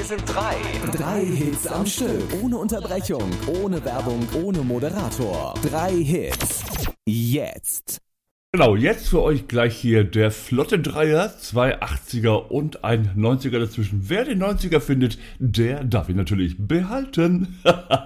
Hier sind drei Hits am Stück. Ohne Unterbrechung, ohne Werbung, ohne Moderator. 3 Hits. Jetzt. Genau, jetzt für euch gleich hier der flotte Dreier, 2 80er und ein 90er dazwischen. Wer den 90er findet, der darf ihn natürlich behalten.